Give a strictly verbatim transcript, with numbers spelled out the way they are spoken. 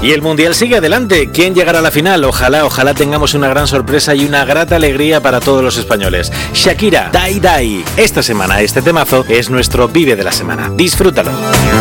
Y el Mundial sigue adelante. ¿Quién llegará a la final? Ojalá, ojalá tengamos una gran sorpresa y una grata alegría para todos los españoles. Shakira, Die Die. Esta semana este temazo es nuestro Vive de la semana. Disfrútalo.